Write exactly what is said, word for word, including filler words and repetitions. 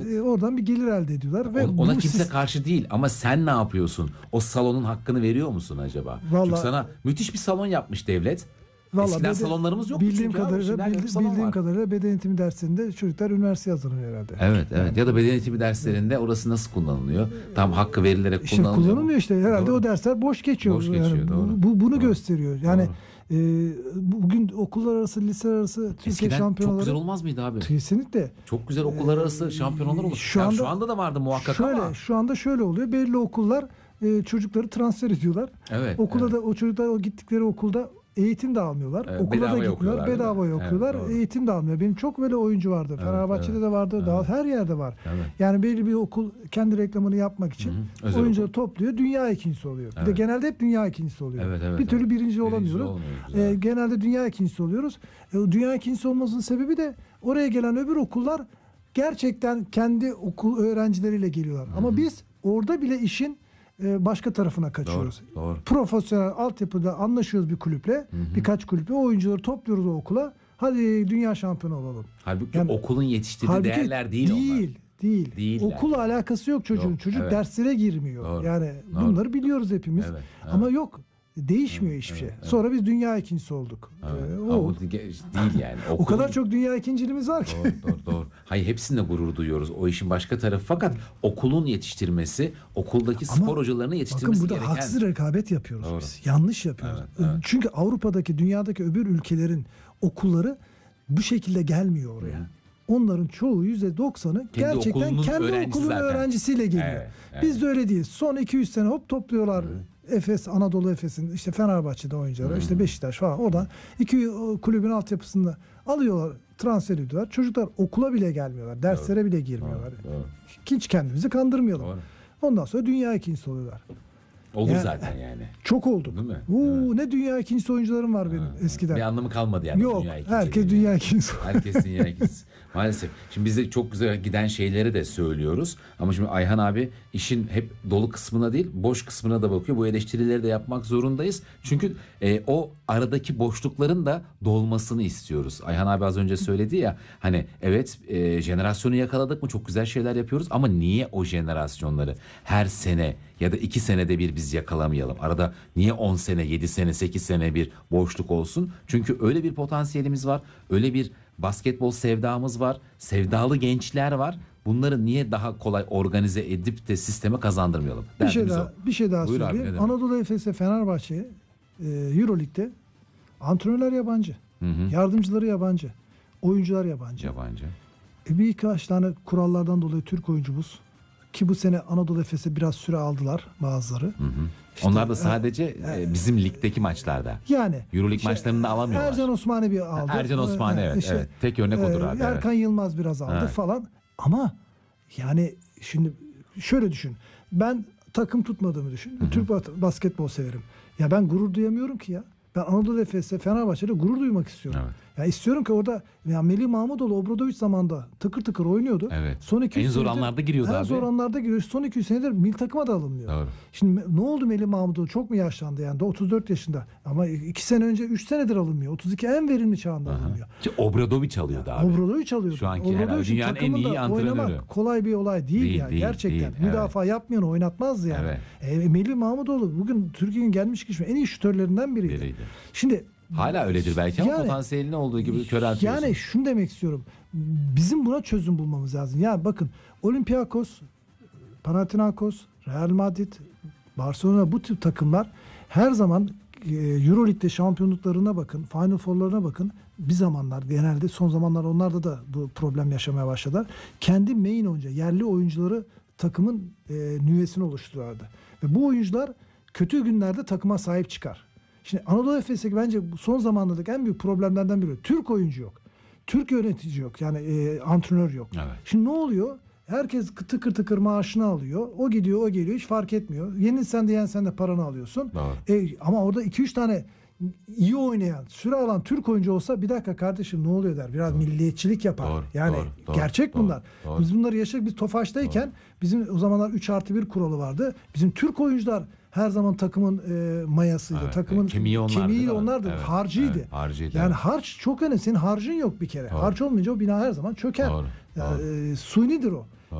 e, oradan bir gelir elde ediyorlar. Ve ona kimse siz... karşı değil ama sen ne yapıyorsun? O salonun hakkını veriyor musun acaba? Vallahi... Çünkü sana müthiş bir salon yapmış devlet. Vallahi Eskiden beden, salonlarımız yoktu bildiğim çünkü kadarıyla, abi. bildi, bildiğim var. kadarıyla beden eğitimi derslerinde çocuklar üniversiteye hazırlanıyor herhalde. Evet evet yani. Ya da beden eğitimi derslerinde orası nasıl kullanılıyor? Tam hakkı verilerek işte kullanılıyor. Kullanılmıyor işte herhalde doğru. O dersler boş geçiyor. Boş geçiyor yani doğru. Bu, bunu doğru. gösteriyor. Yani doğru. e, bugün okullar arası, liseler arası Türkiye şampiyonaları. Çok güzel olmaz mıydı abi? Kesinlikle. Çok güzel okullar arası ee, şampiyonalar olur. Şu anda, yani şu anda da vardı muhakkak şöyle, ama. Şu anda şöyle oluyor. Belli okullar e, çocukları transfer ediyorlar. Evet. Okula evet. da o çocuklar o gittikleri okulda eğitim de almıyorlar. Evet, okula da gitmiyorlar. Bedava okuyorlar. Evet, eğitim de almıyor. Benim çok böyle oyuncu vardı. Evet, Fenerbahçe'de evet, de vardı. Evet. Daha her yerde var. Evet. Yani belli bir okul kendi reklamını yapmak için oyuncuları okul. topluyor. Dünya ikincisi oluyor. Evet. Bir de genelde hep dünya ikincisi oluyor. Evet, evet, bir türlü evet. birinci olamıyoruz. Ee, genelde dünya ikincisi oluyoruz. Ee, dünya ikincisi olmasının sebebi de oraya gelen öbür okullar gerçekten kendi okul öğrencileriyle geliyorlar. Hı-hı. Ama biz orada bile işin başka tarafına kaçıyoruz. Doğru, doğru. Profesyonel altyapıda anlaşıyoruz bir kulüple, hı hı. birkaç kulüple, o oyuncuları topluyoruz o okula. Hadi dünya şampiyonu olalım. Halbuki yani, okulun yetiştirdiği halbuki değerler değil, değil onlar. Değil, değil. Okulla yani. alakası yok çocuğun. Yok, Çocuk evet. derslere girmiyor. Doğru, yani doğru. bunları biliyoruz hepimiz. Evet, evet. Ama yok. Değişmiyor evet, hiçbir şey. Evet, evet. Sonra biz dünya ikincisi olduk. Evet. Ee, o değil yani. Okulun... o kadar çok dünya ikinciliğimiz var ki. Doğru, doğru, doğru. Hayır, hepsinde gurur duyuyoruz. O işin başka tarafı. Fakat okulun yetiştirmesi, okuldaki spor Ama hocalarını yetiştirmesi gereken. Bakın burada gereken... haksız rekabet yapıyoruz doğru. biz. Yanlış yapıyoruz. Evet, evet. Çünkü Avrupa'daki, dünyadaki öbür ülkelerin okulları bu şekilde gelmiyor oraya. Hı. Onların çoğu yüzde doksanı gerçekten okulunun kendi okulun zaten. öğrencisiyle geliyor. Evet, evet. Biz de öyle değiliz. Son iki yüz sene hop topluyorlar. Hı. Efes, Anadolu Efes'in, işte Fenerbahçe'de oyuncuları, hmm. işte Beşiktaş falan, oradan iki kulübün altyapısında alıyorlar, transfer ediyorlar. Çocuklar okula bile gelmiyorlar, derslere doğru. bile girmiyorlar. Doğru, doğru. Hiç kendimizi kandırmayalım. Doğru. Ondan sonra dünya ikincisi oluyorlar. Olur yani, zaten yani. Çok oldu. Değil mi? Oo, Değil mi? Ne dünya ikincisi oyuncularım var benim ha, eskiden. Bir anlamı kalmadı yani. Yok, dünya herkes dünya ikincisi. Herkes dünya ikincisi. Maalesef. Şimdi biz de çok güzel giden şeyleri de söylüyoruz. Ama şimdi Ayhan abi işin hep dolu kısmına değil, boş kısmına da bakıyor. Bu eleştirileri de yapmak zorundayız. Çünkü e, o aradaki boşlukların da dolmasını istiyoruz. Ayhan abi az önce söyledi ya, hani evet e, jenerasyonu yakaladık mı çok güzel şeyler yapıyoruz ama niye o jenerasyonları her sene ya da iki senede bir biz yakalamayalım? Arada niye on sene, yedi sene, sekiz sene bir boşluk olsun? Çünkü öyle bir potansiyelimiz var. Öyle bir basketbol sevdamız var. Sevdalı gençler var. Bunları niye daha kolay organize edip de sisteme kazandırmayalım? Bir şey daha, o. bir şey daha Buyur söyleyeyim. Abi, Anadolu Efes'e, Fenerbahçe'ye e, Euroleague'de antrenörler yabancı. Hı hı. Yardımcıları yabancı. Oyuncular yabancı. Yabancı. E, birkaç tane kurallardan dolayı Türk oyuncumuz, ki bu sene Anadolu Efes'e biraz süre aldılar bazıları. Hı hı. İşte, Onlar da sadece e, bizim ligdeki maçlarda. Yani. Euroleague işte, maçlarında alamıyorlar. Ercan Osmani bir aldı. Ercan Osmani evet, işte, evet. Tek örnek odur abi. Erkan evet. Yılmaz biraz aldı evet. falan. Ama yani şimdi şöyle düşün. Ben takım tutmadığımı düşün. Hı hı. Türk basketbol severim. Ya ben gurur duyamıyorum ki ya. Ben Anadolu Efes'te, Fenerbahçe'de gurur duymak istiyorum. Evet. Ya istiyorum ki orada ya Melih Mahmutoğlu Obradoviç zamanında tıkır tıkır oynuyordu. Evet. Son iki en zor senedir, anlarda giriyordu en abi. En zor anlarda giriyor. Son iki yüz senedir milli takıma da alınmıyor. Doğru. Şimdi ne oldu Melih Mahmutoğlu? Çok mu yaşlandı yani? otuz dört yaşında. Ama iki sene önce üç senedir alınmıyor. otuz iki en verimli çağında Aha. alınmıyor. Ki Obradoviç alıyordu abi. Obradoviç alıyordu. Şu anki herhalde dünyanın en iyi antrenörü. Oynamak kolay bir olay değil, değil yani. Değil, Gerçekten. Değil, Müdafaa evet. yapmayanı oynatmaz yani. Evet. E, Melih Mahmutoğlu bugün Türkiye'nin gelmiş geçmiş en iyi şutörlerinden biriydi. biriydi. Şimdi hala öyledir belki ama yani, potansiyelinin olduğu gibi köreltiyorsun. Yani şunu demek istiyorum. Bizim buna çözüm bulmamız lazım. Yani bakın Olympiakos, Panathinaikos, Real Madrid, Barcelona, bu tip takımlar her zaman e, Euroleague'de şampiyonluklarına bakın, Final Four'larına bakın. Bir zamanlar genelde son zamanlar onlarda da bu problem yaşamaya başladılar. Kendi main oyuncu, yerli oyuncuları takımın e, nüvesini oluşturuyorlardı. Ve bu oyuncular kötü günlerde takıma sahip çıkar. Şimdi Anadolu Efes'teki bence son zamanlardaki en büyük problemlerden biri. Türk oyuncu yok. Türk yönetici yok. Yani e, antrenör yok. Evet. Şimdi ne oluyor? Herkes tıkır tıkır maaşını alıyor. O gidiyor, o geliyor. Hiç fark etmiyor. Yenilsen de yensen de paranı alıyorsun. E, ama orada iki üç tane iyi oynayan, süre alan Türk oyuncu olsa bir dakika kardeşim ne oluyor der. Biraz doğru. milliyetçilik yapar. Doğru, yani doğru, gerçek doğru, bunlar. Doğru. Biz bunları yaşadık. Biz Tofaş'tayken doğru. bizim o zamanlar üç artı bir kuralı vardı. Bizim Türk oyuncular her zaman takımın e, mayasıydı. Evet, takımın kemiği onlardı. Kemiği onlardı. Evet, harcıydı. Evet, harcıydı. Yani evet. harç çok önemli. Senin harcın yok bir kere. Doğru. Harç olmayınca o bina her zaman çöker. Doğru, yani, doğru. E, sunidir o.